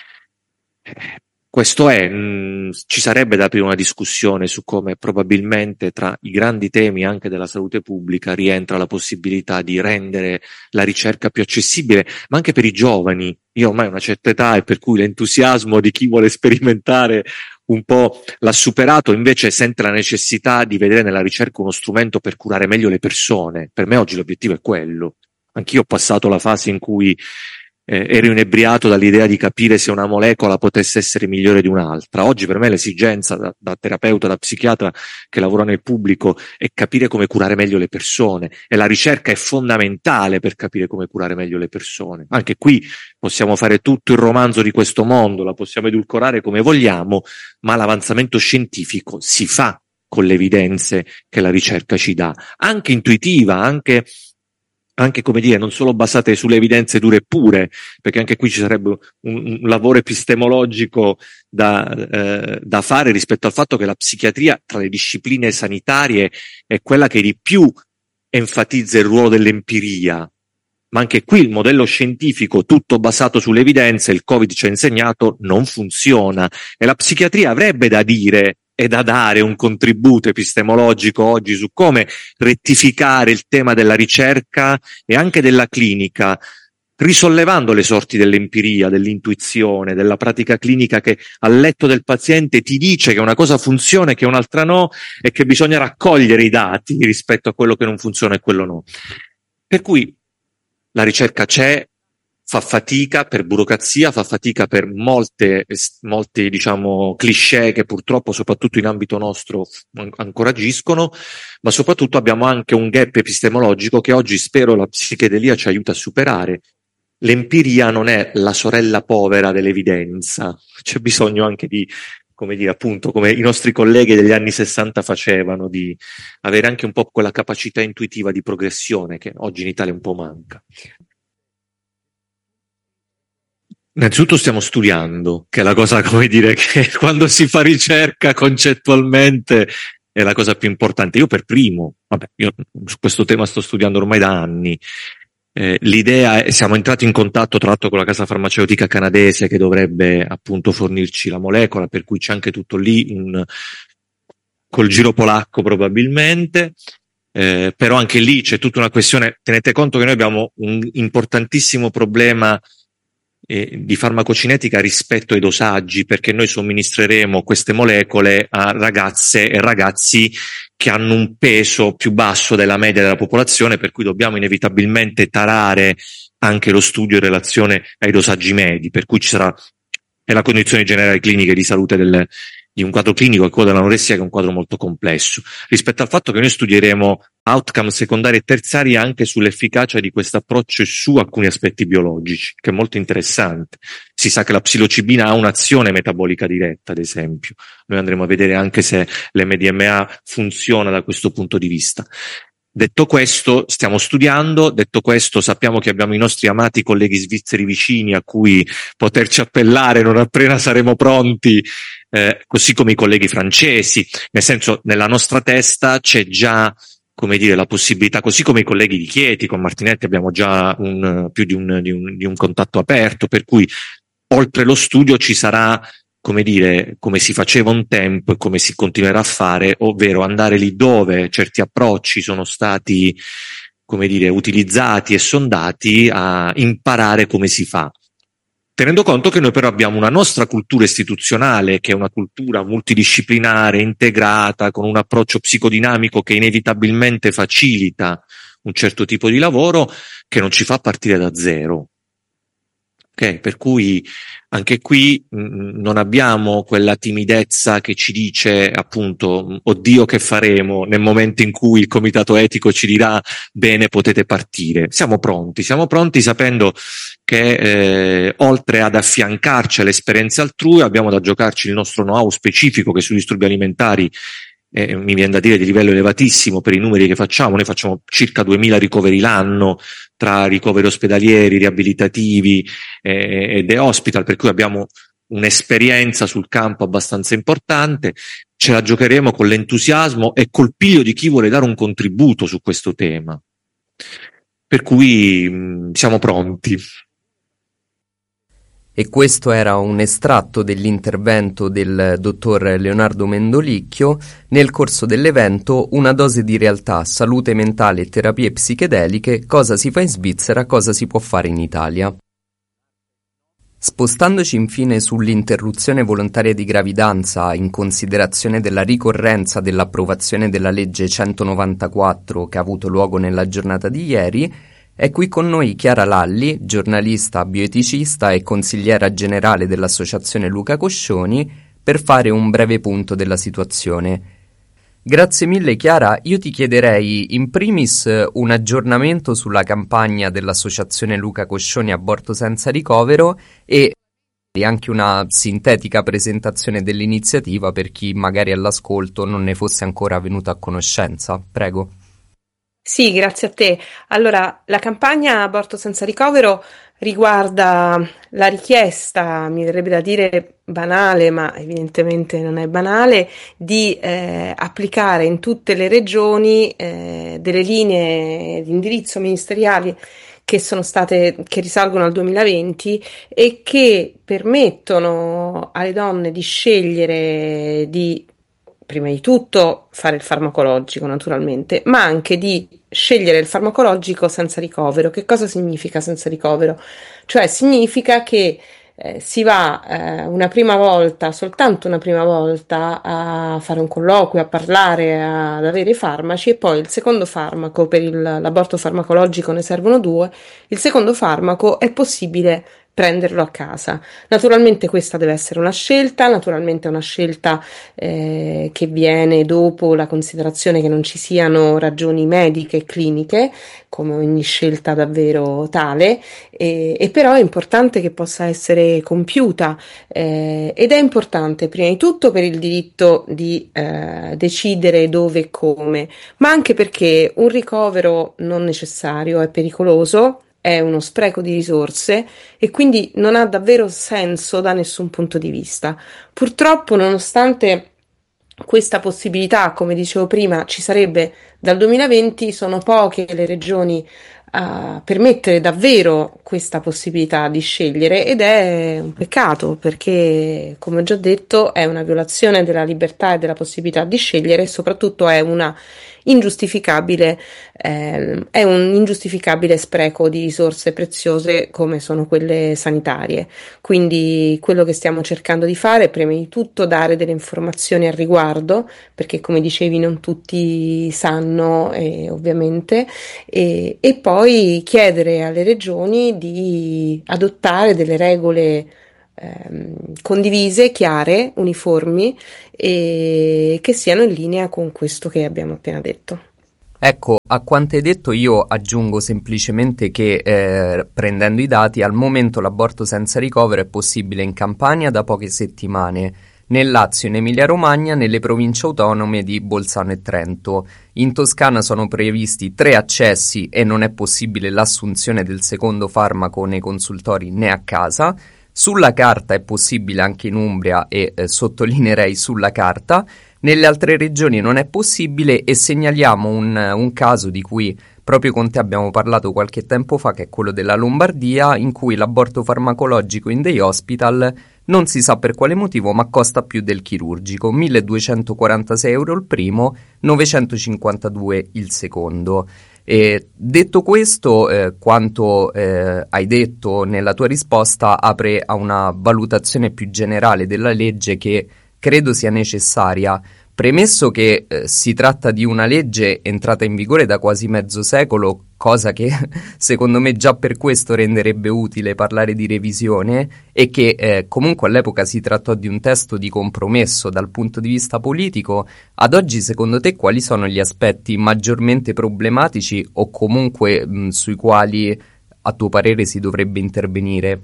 Questo è, mh, ci sarebbe da aprire una discussione su come probabilmente tra i grandi temi anche della salute pubblica rientra la possibilità di rendere la ricerca più accessibile, ma anche per i giovani. Io ormai ho una certa età e per cui l'entusiasmo di chi vuole sperimentare un po' l'ha superato, invece sente la necessità di vedere nella ricerca uno strumento per curare meglio le persone. Per me oggi l'obiettivo è quello. Anch'io ho passato la fase in cui Eh, ero inebriato dall'idea di capire se una molecola potesse essere migliore di un'altra. Oggi per me l'esigenza da, da terapeuta, da psichiatra che lavora nel pubblico è capire come curare meglio le persone e la ricerca è fondamentale per capire come curare meglio le persone. Anche qui possiamo fare tutto il romanzo di questo mondo, la possiamo edulcorare come vogliamo, ma l'avanzamento scientifico si fa con le evidenze che la ricerca ci dà, anche intuitiva, anche anche, come dire, non solo basate sulle evidenze dure e pure, perché anche qui ci sarebbe un, un lavoro epistemologico da, eh, da fare rispetto al fatto che la psichiatria tra le discipline sanitarie è quella che di più enfatizza il ruolo dell'empiria. Ma anche qui il modello scientifico, tutto basato sulle evidenze, il Covid ci ha insegnato, non funziona. E la psichiatria avrebbe da dire e da dare un contributo epistemologico oggi su come rettificare il tema della ricerca e anche della clinica, risollevando le sorti dell'empiria, dell'intuizione, della pratica clinica che al letto del paziente ti dice che una cosa funziona e che un'altra no, e che bisogna raccogliere i dati rispetto a quello che non funziona e quello no. Per cui la ricerca c'è, fa fatica per burocrazia, fa fatica per molte, molte diciamo cliché che purtroppo soprattutto in ambito nostro ancora agiscono, ma soprattutto abbiamo anche un gap epistemologico che oggi spero la psichedelia ci aiuta a superare. L'empiria non è la sorella povera dell'evidenza, c'è bisogno anche di, come dire, appunto, come i nostri colleghi degli anni sessanta facevano, di avere anche un po' quella capacità intuitiva di progressione che oggi in Italia un po' manca. Innanzitutto stiamo studiando, che è la cosa, come dire, che quando si fa ricerca concettualmente è la cosa più importante. Io per primo, vabbè, io su questo tema sto studiando ormai da anni. Eh, l'idea è, siamo entrati in contatto tra l'altro con la casa farmaceutica canadese che dovrebbe appunto fornirci la molecola, per cui c'è anche tutto lì un, col giro polacco probabilmente. Eh, però anche lì c'è tutta una questione, tenete conto che noi abbiamo un importantissimo problema Eh, di farmacocinetica rispetto ai dosaggi, perché noi somministreremo queste molecole a ragazze e ragazzi che hanno un peso più basso della media della popolazione, per cui dobbiamo inevitabilmente tarare anche lo studio in relazione ai dosaggi medi, per cui ci sarà, è la condizione generale clinica di salute del, di un quadro clinico e quello dell'anoressia, che è un quadro molto complesso, rispetto al fatto che noi studieremo outcome secondari e terziari anche sull'efficacia di questo approccio e su alcuni aspetti biologici, che è molto interessante. Si sa che la psilocibina ha un'azione metabolica diretta, ad esempio. Noi andremo a vedere anche se l'M D M A funziona da questo punto di vista. Detto questo, stiamo studiando, detto questo sappiamo che abbiamo i nostri amati colleghi svizzeri vicini a cui poterci appellare non appena saremo pronti, eh, così come i colleghi francesi, nel senso, nella nostra testa c'è già, come dire, la possibilità, così come i colleghi di Chieti, con Martinetti abbiamo già un, più di un, di un, di un contatto aperto, per cui oltre lo studio ci sarà, come dire, come si faceva un tempo e come si continuerà a fare, ovvero andare lì dove certi approcci sono stati, come dire, utilizzati e sondati, a imparare come si fa. Tenendo conto che noi però abbiamo una nostra cultura istituzionale, che è una cultura multidisciplinare, integrata, con un approccio psicodinamico che inevitabilmente facilita un certo tipo di lavoro, che non ci fa partire da zero. Okay, per cui anche qui mh, non abbiamo quella timidezza che ci dice appunto oddio che faremo nel momento in cui il comitato etico ci dirà bene potete partire. Siamo pronti, siamo pronti sapendo che eh, oltre ad affiancarci alle esperienze altrui abbiamo da giocarci il nostro know-how specifico che sui disturbi alimentari eh, mi viene da dire di livello elevatissimo per i numeri che facciamo. Noi facciamo circa duemila ricoveri l'anno tra ricoveri ospedalieri, riabilitativi eh, e the hospital, per cui abbiamo un'esperienza sul campo abbastanza importante. Ce la giocheremo con l'entusiasmo e col piglio di chi vuole dare un contributo su questo tema, per cui mh, siamo pronti. E questo era un estratto dell'intervento del dottor Leonardo Mendolicchio nel corso dell'evento Una dose di realtà, salute mentale e terapie psichedeliche, cosa si fa in Svizzera, cosa si può fare in Italia. Spostandoci infine sull'interruzione volontaria di gravidanza in considerazione della ricorrenza dell'approvazione della legge centonovantaquattro che ha avuto luogo nella giornata di ieri, è qui con noi Chiara Lalli, giornalista, bioeticista e consigliera generale dell'Associazione Luca Coscioni, per fare un breve punto della situazione. Grazie mille Chiara, io ti chiederei in primis un aggiornamento sulla campagna dell'Associazione Luca Coscioni Aborto senza ricovero e anche una sintetica presentazione dell'iniziativa per chi magari all'ascolto non ne fosse ancora venuto a conoscenza. Prego. Sì, grazie a te. Allora, la campagna Aborto senza ricovero riguarda la richiesta, mi verrebbe da dire banale, ma evidentemente non è banale, di eh, applicare in tutte le regioni eh, delle linee di indirizzo ministeriali che sono state, che risalgono al duemilaventi e che permettono alle donne di scegliere di prima di tutto fare il farmacologico naturalmente, ma anche di scegliere il farmacologico senza ricovero. Che cosa significa senza ricovero? Cioè significa che eh, si va eh, una prima volta, soltanto una prima volta, a fare un colloquio, a parlare, a, ad avere i farmaci e poi il secondo farmaco, per il, l'aborto farmacologico ne servono due, il secondo farmaco è possibile prenderlo a casa. Naturalmente questa deve essere una scelta, naturalmente è una scelta eh, che viene dopo la considerazione che non ci siano ragioni mediche e cliniche, come ogni scelta davvero tale, e, e però è importante che possa essere compiuta eh, ed è importante prima di tutto per il diritto di eh, decidere dove e come, ma anche perché un ricovero non necessario è pericoloso, è uno spreco di risorse e quindi non ha davvero senso da nessun punto di vista. Purtroppo, nonostante questa possibilità, come dicevo prima, ci sarebbe dal duemilaventi, sono poche le regioni a permettere davvero questa possibilità di scegliere ed è un peccato perché, come ho già detto, è una violazione della libertà e della possibilità di scegliere e soprattutto è una ingiustificabile eh, è un ingiustificabile spreco di risorse preziose come sono quelle sanitarie. Quindi quello che stiamo cercando di fare è prima di tutto dare delle informazioni al riguardo, perché come dicevi non tutti sanno eh, ovviamente e, e poi chiedere alle regioni di adottare delle regole ehm, condivise, chiare, uniformi e che siano in linea con questo che abbiamo appena detto. Ecco, a quanto hai detto io aggiungo semplicemente che eh, prendendo i dati, al momento l'aborto senza ricovero è possibile in Campania da poche settimane, nel Lazio, in Emilia-Romagna, nelle province autonome di Bolzano e Trento. In Toscana sono previsti tre accessi e non è possibile l'assunzione del secondo farmaco nei consultori né a casa. Sulla carta è possibile anche in Umbria e eh, sottolineerei sulla carta. Nelle altre regioni non è possibile e segnaliamo un, un caso di cui proprio con te abbiamo parlato qualche tempo fa, che è quello della Lombardia, in cui l'aborto farmacologico in day hospital non si sa per quale motivo ma costa più del chirurgico, milleduecentoquarantasei euro il primo, novecentocinquantadue il secondo. E detto questo, eh, quanto eh, hai detto nella tua risposta apre a una valutazione più generale della legge che credo sia necessaria, premesso che eh, si tratta di una legge entrata in vigore da quasi mezzo secolo, cosa che secondo me già per questo renderebbe utile parlare di revisione, e che eh, comunque all'epoca si trattò di un testo di compromesso dal punto di vista politico. Ad oggi secondo te quali sono gli aspetti maggiormente problematici o comunque mh, sui quali a tuo parere si dovrebbe intervenire?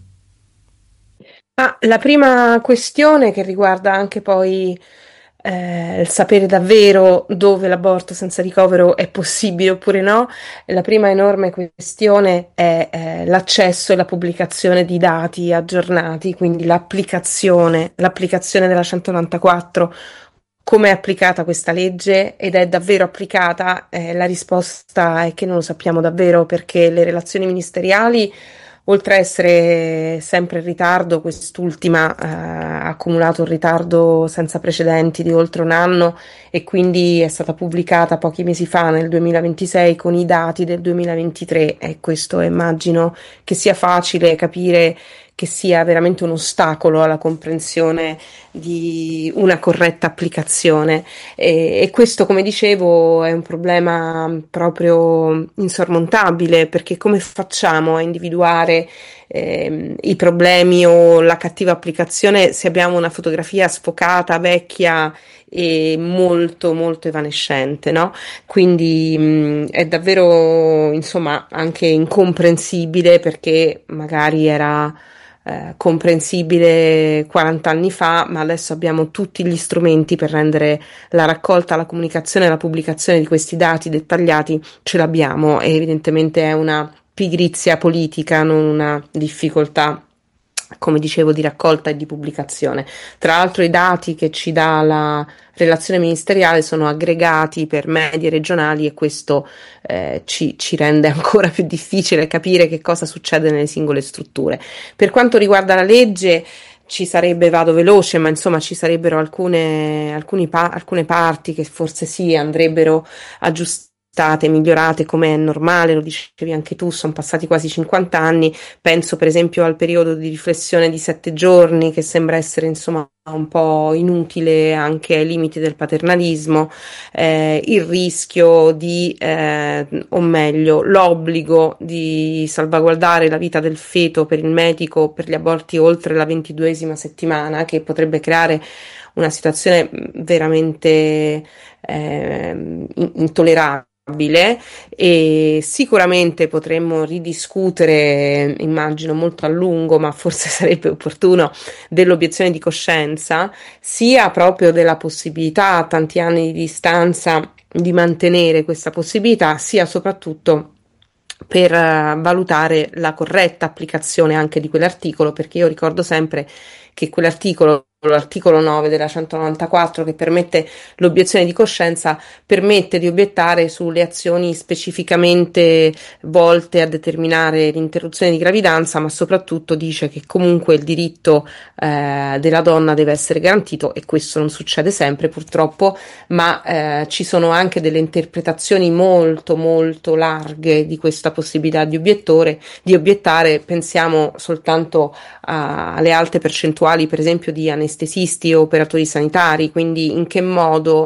Ah, la prima questione che riguarda anche poi eh, il sapere davvero dove l'aborto senza ricovero è possibile oppure no, la prima enorme questione è eh, l'accesso e la pubblicazione di dati aggiornati, quindi l'applicazione, l'applicazione della centonovantaquattro. Come è applicata questa legge ed è davvero applicata? Eh, la risposta è che non lo sappiamo davvero, perché le relazioni ministeriali, oltre a essere sempre in ritardo, quest'ultima eh, ha accumulato un ritardo senza precedenti di oltre un anno e quindi è stata pubblicata pochi mesi fa, nel duemilaventisei, con i dati del duemilaventitré, e questo immagino che sia facile capire che sia veramente un ostacolo alla comprensione di una corretta applicazione e, e questo, come dicevo, è un problema proprio insormontabile, perché come facciamo a individuare eh, i problemi o la cattiva applicazione se abbiamo una fotografia sfocata, vecchia e molto molto evanescente, no? Quindi mh, è davvero, insomma, anche incomprensibile, perché magari era Eh, comprensibile quaranta anni fa, ma adesso abbiamo tutti gli strumenti per rendere la raccolta, la comunicazione e la pubblicazione di questi dati dettagliati, ce l'abbiamo, e evidentemente è una pigrizia politica, non una difficoltà, come dicevo, di raccolta e di pubblicazione. Tra l'altro i dati che ci dà la relazione ministeriale sono aggregati per medie regionali e questo eh, ci, ci rende ancora più difficile capire che cosa succede nelle singole strutture. Per quanto riguarda la legge, ci sarebbe, vado veloce, ma insomma ci sarebbero alcune, alcuni pa- alcune parti che forse sì andrebbero aggiustate, migliorate, come è normale, lo dicevi anche tu, sono passati quasi cinquanta anni. Penso per esempio al periodo di riflessione di sette giorni, che sembra essere insomma un po' inutile anche ai limiti del paternalismo, eh, il rischio di, eh, o meglio, l'obbligo di salvaguardare la vita del feto per il medico per gli aborti oltre la ventiduesima settimana, che potrebbe creare una situazione veramente eh, intollerabile. E sicuramente potremmo ridiscutere, immagino molto a lungo, ma forse sarebbe opportuno, dell'obiezione di coscienza, sia proprio della possibilità a tanti anni di distanza di mantenere questa possibilità, sia soprattutto per uh, valutare la corretta applicazione anche di quell'articolo, perché io ricordo sempre che quell'articolo, l'articolo nove della centonovantaquattro, che permette l'obiezione di coscienza, permette di obiettare sulle azioni specificamente volte a determinare l'interruzione di gravidanza, ma soprattutto dice che comunque il diritto eh, della donna deve essere garantito, e questo non succede sempre purtroppo, ma eh, ci sono anche delle interpretazioni molto molto larghe di questa possibilità di obiettore, di obiettare. Pensiamo soltanto a, alle alte percentuali per esempio di anestesisti o operatori sanitari, quindi in che modo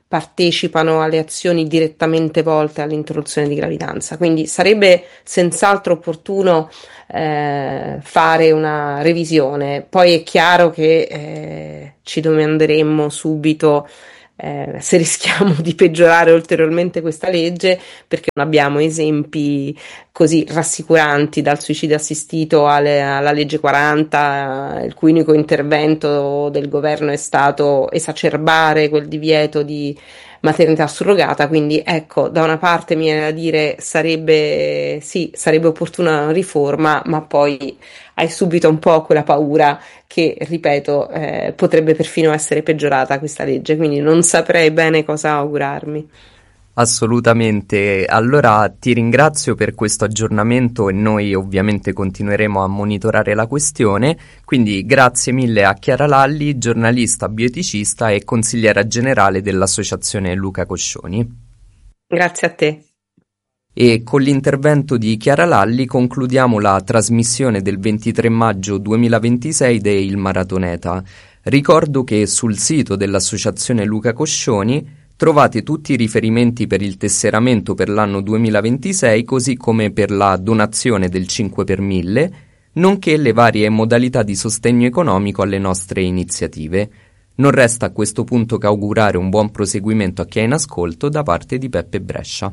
partecipano alle azioni direttamente volte all'interruzione di gravidanza. Quindi sarebbe senz'altro opportuno eh, fare una revisione. Poi è chiaro che eh, ci domanderemmo subito eh, se rischiamo di peggiorare ulteriormente questa legge, perché non abbiamo esempi così rassicuranti, dal suicidio assistito alle, alla legge quaranta, il cui unico intervento del governo è stato esacerbare quel divieto di maternità surrogata. Quindi ecco, da una parte mi viene da dire sarebbe sì, sarebbe opportuna una riforma, ma poi hai subito un po' quella paura che, ripeto, eh, potrebbe perfino essere peggiorata questa legge, quindi non saprei bene cosa augurarmi. Assolutamente, allora ti ringrazio per questo aggiornamento e noi ovviamente continueremo a monitorare la questione, quindi grazie mille a Chiara Lalli, giornalista bioeticista e consigliera generale dell'associazione Luca Coscioni. Grazie a te. E con l'intervento di Chiara Lalli concludiamo la trasmissione del ventitré maggio duemilaventisei de Il Maratoneta. Ricordo che sul sito dell'associazione Luca Coscioni trovate tutti i riferimenti per il tesseramento per l'anno duemilaventisei, così come per la donazione del cinque per mille, nonché le varie modalità di sostegno economico alle nostre iniziative. Non resta a questo punto che augurare un buon proseguimento a chi è in ascolto da parte di Peppe Brescia.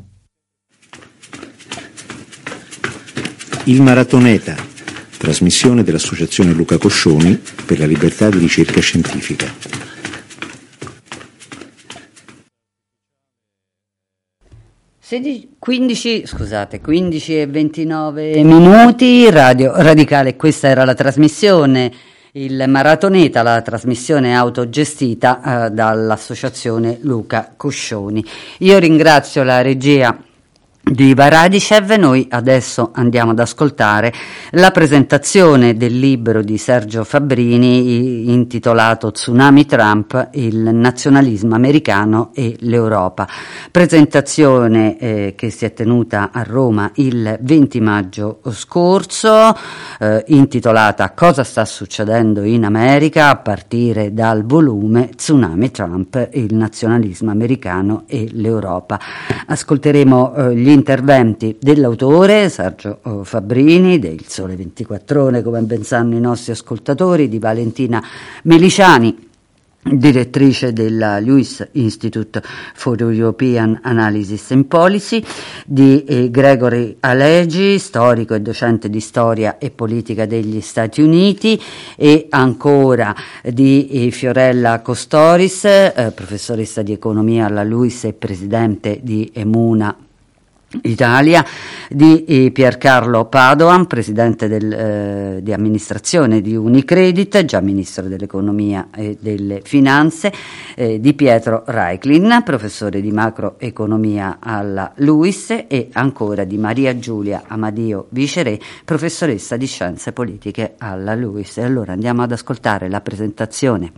Il Maratoneta, trasmissione dell'associazione Luca Coscioni per la libertà di ricerca scientifica. sedici, quindici, scusate, quindici e ventinove minuti, Radio Radicale, questa era la trasmissione Il Maratoneta, la trasmissione autogestita eh, dall'associazione Luca Coscioni. Io ringrazio la regia di Iva Radicev. Noi adesso andiamo ad ascoltare la presentazione del libro di Sergio Fabbrini intitolato Tsunami Trump, il nazionalismo americano e l'Europa. Presentazione eh, che si è tenuta a Roma il venti maggio scorso, eh, intitolata Cosa sta succedendo in America, a partire dal volume Tsunami Trump, il nazionalismo americano e l'Europa. Ascolteremo eh, gli interventi dell'autore Sergio Fabbrini, del Sole ventiquattro Ore, come ben sanno i nostri ascoltatori, di Valentina Meliciani, direttrice della Lewis Institute for European Analysis and Policy, di eh, Gregory Alegi, storico e docente di storia e politica degli Stati Uniti, e ancora di eh, Fiorella Costoris, eh, professoressa di economia alla Lewis e presidente di Emuna Italia, di eh, Piercarlo Padoan, presidente del, eh, di amministrazione di Unicredit, già ministro dell'economia e delle finanze, eh, di Pietro Reiklin, professore di macroeconomia alla Lewis, e ancora di Maria Giulia Amadio Viceré, professoressa di scienze politiche alla Lewis. E allora andiamo ad ascoltare la presentazione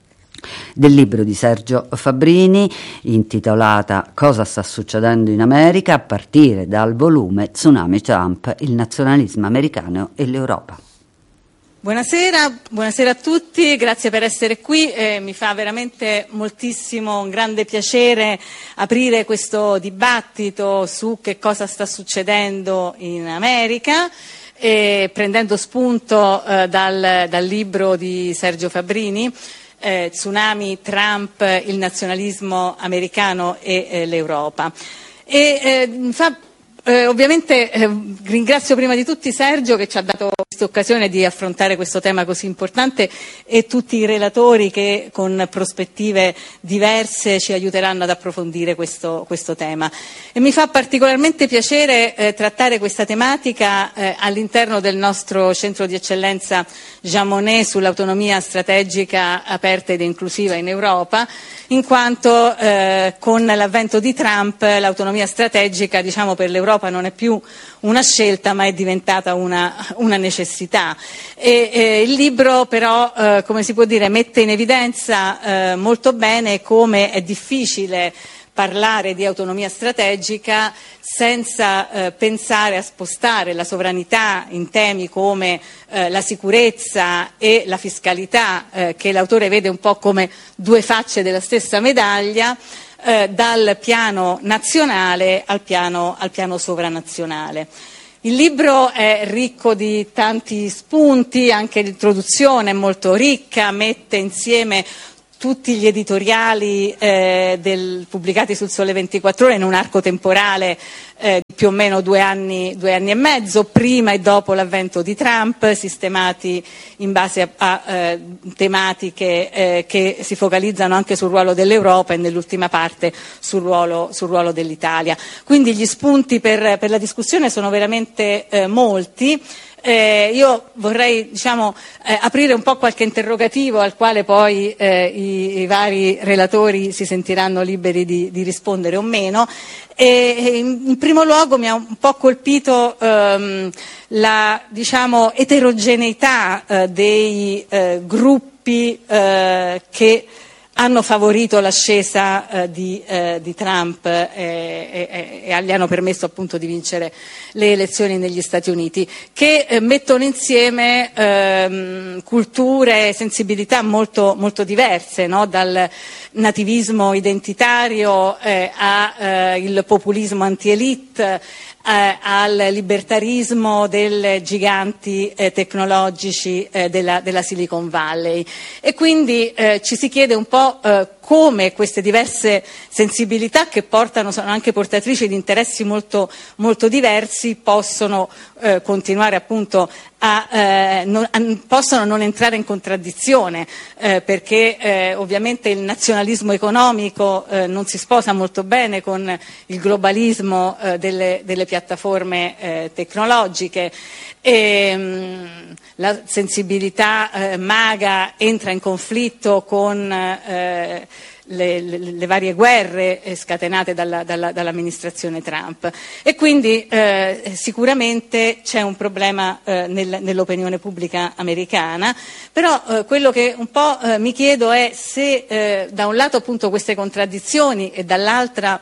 del libro di Sergio Fabbrini intitolata Cosa sta succedendo in America, a partire dal volume Tsunami Trump, il nazionalismo americano e l'Europa. Buonasera, buonasera a tutti, grazie per essere qui, eh, mi fa veramente moltissimo, un grande piacere aprire questo dibattito su che cosa sta succedendo in America, eh, prendendo spunto eh, dal, dal libro di Sergio Fabbrini, Eh, Tsunami, Trump, il nazionalismo americano e eh, l'Europa. E eh, fa, eh, ovviamente eh, ringrazio prima di tutti Sergio che ci ha dato questa occasione di affrontare questo tema così importante, e tutti i relatori che con prospettive diverse ci aiuteranno ad approfondire questo, questo tema. E mi fa particolarmente piacere eh, trattare questa tematica eh, all'interno del nostro centro di eccellenza Jean Monnet sull'autonomia strategica aperta ed inclusiva in Europa, in quanto eh, con l'avvento di Trump l'autonomia strategica, diciamo, per l'Europa non è più una scelta ma è diventata una, una necessità. E, eh, il libro però, eh, come si può dire, mette in evidenza eh, molto bene come è difficile parlare di autonomia strategica senza eh, pensare a spostare la sovranità in temi come eh, la sicurezza e la fiscalità, eh, che l'autore vede un po' come due facce della stessa medaglia, eh, dal piano nazionale al piano, al piano sovranazionale. Il libro è ricco di tanti spunti, anche l'introduzione è molto ricca, mette insieme tutti gli editoriali eh, del, pubblicati sul Sole ventiquattro Ore in un arco temporale eh, di più o meno due anni, due anni e mezzo, prima e dopo l'avvento di Trump, sistemati in base a, a eh, tematiche eh, che si focalizzano anche sul ruolo dell'Europa e nell'ultima parte sul ruolo, sul ruolo dell'Italia. Quindi gli spunti per, per la discussione sono veramente eh, molti. Eh, io vorrei diciamo, eh, aprire un po' qualche interrogativo al quale poi eh, i, i vari relatori si sentiranno liberi di, di rispondere o meno. E, in, in primo luogo mi ha un po' colpito ehm, la diciamo, eterogeneità eh, dei eh, gruppi eh, che hanno favorito l'ascesa eh, di, eh, di Trump eh, e, e gli hanno permesso appunto di vincere le elezioni negli Stati Uniti, che eh, mettono insieme ehm, culture e sensibilità molto, molto diverse, no? Dal nativismo identitario eh, al populismo anti-elite, Eh, al libertarismo dei giganti eh, tecnologici eh, della, della Silicon Valley, e quindi eh, ci si chiede un po' eh, come queste diverse sensibilità, che portano, sono anche portatrici di interessi molto, molto diversi, possono eh, continuare appunto a, eh, non, a, possono non entrare in contraddizione, eh, perché eh, ovviamente il nazionalismo economico eh, non si sposa molto bene con il globalismo eh, delle, delle piattaforme eh, tecnologiche, e mh, la sensibilità eh, maga entra in conflitto con eh, Le, le, le varie guerre eh, scatenate dalla, dalla, dall'amministrazione Trump, e quindi eh, sicuramente c'è un problema eh, nel, nell'opinione pubblica americana. Però eh, quello che un po' eh, mi chiedo è se eh, da un lato appunto queste contraddizioni e dall'altra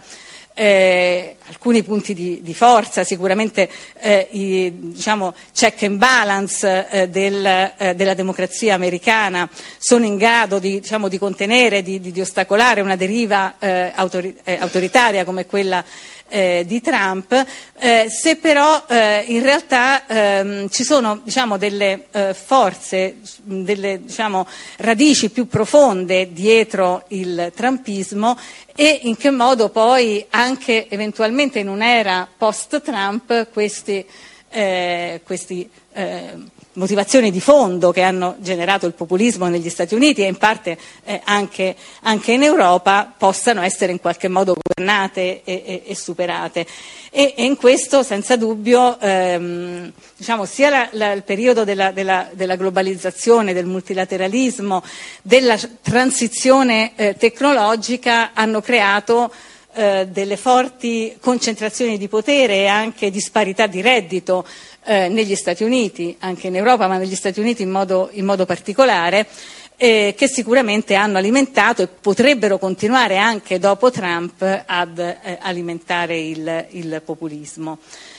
Eh, alcuni punti di, di forza, sicuramente eh, i diciamo, check and balance eh, del, eh, della democrazia americana sono in grado di, diciamo, di contenere, di, di, di ostacolare una deriva eh, autori, eh, autoritaria come quella eh, di Trump, eh, se però eh, in realtà ehm, ci sono diciamo, delle eh, forze, delle diciamo, radici più profonde dietro il trumpismo, e in che modo poi anche eventualmente in un'era post-Trump questi, eh, questi eh, motivazioni di fondo che hanno generato il populismo negli Stati Uniti e in parte eh, anche, anche in Europa possano essere in qualche modo governate e, e, e superate. E, e in questo senza dubbio ehm, diciamo, sia la, la, il periodo della, della, della globalizzazione, del multilateralismo, della transizione eh, tecnologica hanno creato eh, delle forti concentrazioni di potere e anche disparità di reddito eh, negli Stati Uniti, anche in Europa, ma negli Stati Uniti in modo, in modo particolare, eh, che sicuramente hanno alimentato e potrebbero continuare anche dopo Trump ad eh, alimentare il, il populismo.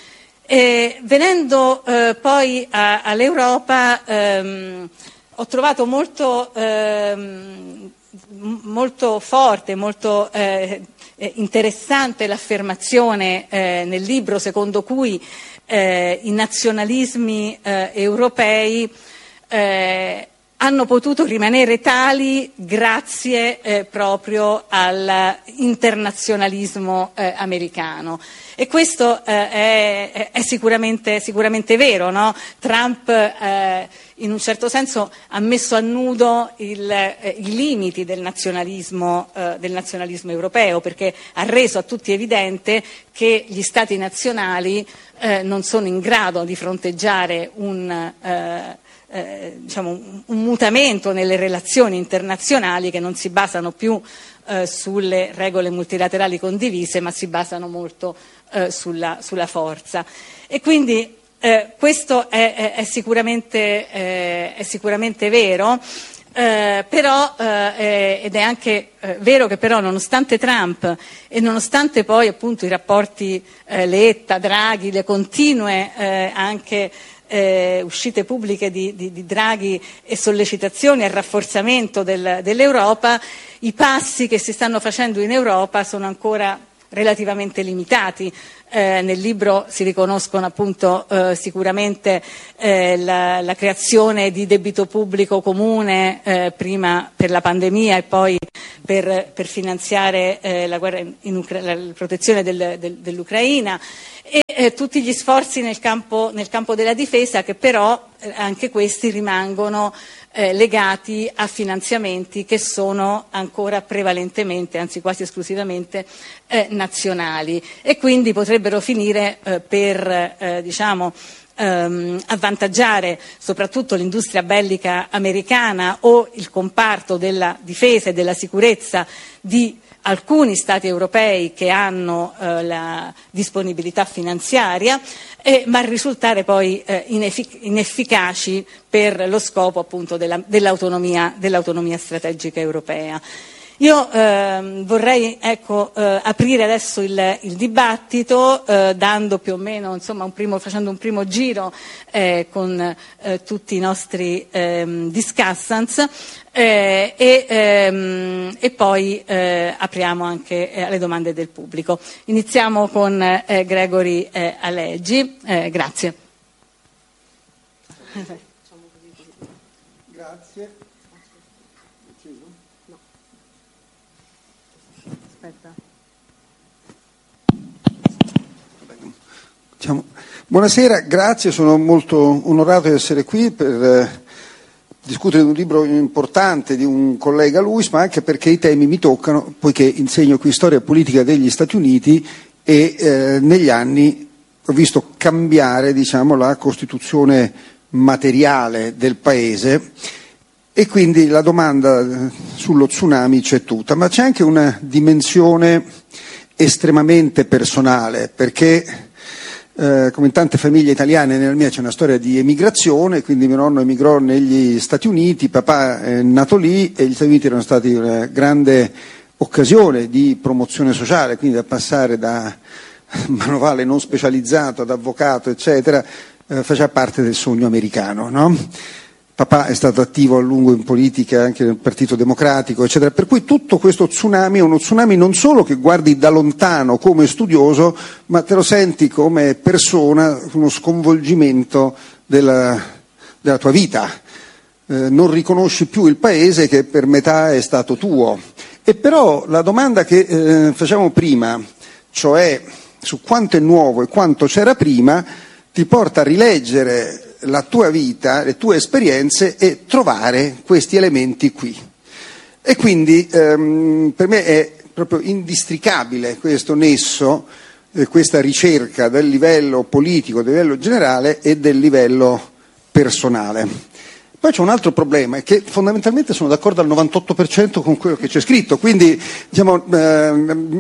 E venendo eh, poi a, all'Europa, ehm, ho trovato molto, ehm, molto forte, molto eh, interessante l'affermazione eh, nel libro secondo cui eh, i nazionalismi eh, europei eh, hanno potuto rimanere tali grazie eh, proprio all'internazionalismo eh, americano. E questo eh, è, è sicuramente, sicuramente vero, no? Trump eh, in un certo senso ha messo a nudo il, eh, i limiti del nazionalismo, eh, del nazionalismo europeo, perché ha reso a tutti evidente che gli Stati nazionali eh, non sono in grado di fronteggiare un eh, Eh, diciamo, un, un mutamento nelle relazioni internazionali che non si basano più eh, sulle regole multilaterali condivise, ma si basano molto eh, sulla, sulla forza. E quindi eh, questo è, è, è, sicuramente, eh, è sicuramente vero. Eh, però, eh, ed è anche eh, vero che però nonostante Trump e nonostante poi appunto i rapporti eh, Letta, Draghi, le continue eh, anche eh, uscite pubbliche di, di, di Draghi e sollecitazioni al rafforzamento del, dell'Europa, i passi che si stanno facendo in Europa sono ancora relativamente limitati. Eh, nel libro si riconoscono appunto eh, sicuramente eh, la, la creazione di debito pubblico comune, eh, prima per la pandemia e poi per, per finanziare eh, la, guerra in Ucra- la protezione del, del, dell'Ucraina, e eh, tutti gli sforzi nel campo, nel campo della difesa, che però eh, anche questi rimangono Eh, legati a finanziamenti che sono ancora prevalentemente, anzi quasi esclusivamente, eh, nazionali, e quindi potrebbero finire eh, per eh, diciamo, ehm, avvantaggiare soprattutto l'industria bellica americana o il comparto della difesa e della sicurezza di alcuni Stati europei che hanno eh, la disponibilità finanziaria, eh, ma risultare poi eh, ineffic- inefficaci per lo scopo appunto della, dell'autonomia, dell'autonomia strategica europea. Io eh, vorrei ecco, eh, aprire adesso il, il dibattito eh, dando più o meno, insomma, un primo, facendo un primo giro eh, con eh, tutti i nostri eh, discussants eh, e, ehm, e poi eh, apriamo anche eh, alle domande del pubblico. Iniziamo con eh, Gregory eh, Aleggi. Eh, grazie. Grazie. Diciamo, buonasera, grazie, sono molto onorato di essere qui per eh, discutere di un libro importante di un collega Luis, ma anche perché i temi mi toccano, poiché insegno qui storia politica degli Stati Uniti e eh, negli anni ho visto cambiare, diciamo, la costituzione materiale del paese, e quindi la domanda sullo tsunami c'è tutta, ma c'è anche una dimensione estremamente personale, perché eh, come in tante famiglie italiane, nella mia c'è una storia di emigrazione, quindi mio nonno emigrò negli Stati Uniti, papà è nato lì e gli Stati Uniti erano stati una grande occasione di promozione sociale, quindi da passare da manovale non specializzato ad avvocato eccetera, eh, faceva parte del sogno americano, no? Papà è stato attivo a lungo in politica anche nel Partito Democratico, eccetera. Per cui tutto questo tsunami è uno tsunami non solo che guardi da lontano come studioso, ma te lo senti come persona, uno sconvolgimento della, della tua vita. Eh, non riconosci più il paese che per metà è stato tuo. E però la domanda che eh, facevamo prima, cioè su quanto è nuovo e quanto c'era prima, ti porta a rileggere la tua vita, le tue esperienze e trovare questi elementi qui. E quindi ehm, per me è proprio indistricabile questo nesso, eh, questa ricerca del livello politico, del livello generale e del livello personale. Poi c'è un altro problema, è che fondamentalmente sono d'accordo al novantotto per cento con quello che c'è scritto, quindi diciamo, ehm,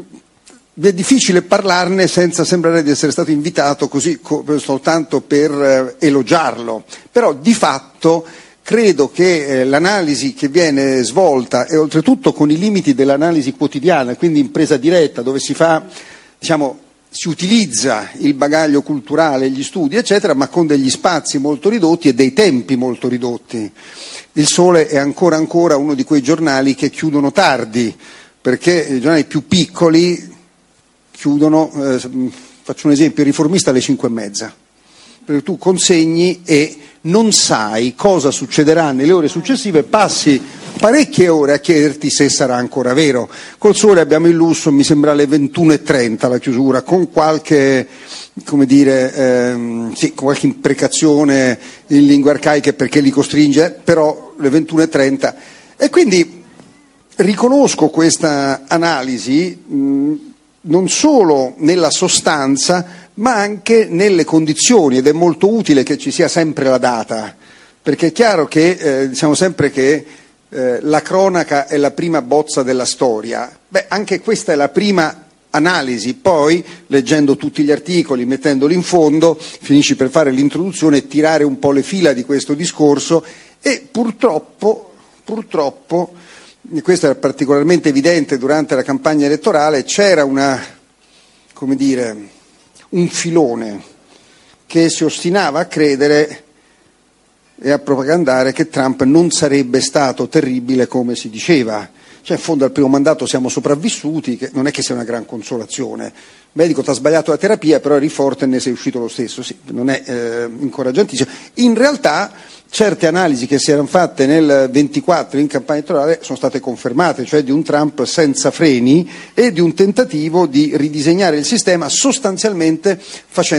è difficile parlarne senza sembrare di essere stato invitato così co- soltanto per eh, elogiarlo, però di fatto credo che eh, l'analisi che viene svolta, e oltretutto con i limiti dell'analisi quotidiana, quindi in presa diretta, dove si fa, diciamo, si utilizza il bagaglio culturale, gli studi, eccetera, ma con degli spazi molto ridotti e dei tempi molto ridotti. Il Sole è ancora ancora uno di quei giornali che chiudono tardi, perché i giornali più piccoli chiudono, eh, faccio un esempio, il Riformista alle cinque e mezza, perché tu consegni e non sai cosa succederà nelle ore successive, passi parecchie ore a chiederti se sarà ancora vero. Col Sole abbiamo il lusso, mi sembra alle ventuno e trenta la chiusura, con qualche, come dire, ehm, sì, con qualche imprecazione in lingue arcaiche perché li costringe, però le ventuno e trenta. E quindi riconosco questa analisi mh, non solo nella sostanza, ma anche nelle condizioni, ed è molto utile che ci sia sempre la data, perché è chiaro che eh, diciamo sempre che eh, la cronaca è la prima bozza della storia. Beh, anche questa è la prima analisi, poi leggendo tutti gli articoli, mettendoli in fondo, finisci per fare l'introduzione e tirare un po' le fila di questo discorso, e purtroppo, purtroppo questo era particolarmente evidente durante la campagna elettorale, c'era una, come dire, un filone che si ostinava a credere e a propagandare che Trump non sarebbe stato terribile come si diceva. Cioè, in fondo al primo mandato siamo sopravvissuti, che non è che sia una gran consolazione. Il medico ti ha sbagliato la terapia, però eri forte e ne sei uscito lo stesso. Sì, non è eh, incoraggiantissimo. In realtà certe analisi che si erano fatte nel ventiquattro in campagna elettorale sono state confermate, cioè di un Trump senza freni e di un tentativo di ridisegnare il sistema sostanzialmente facendo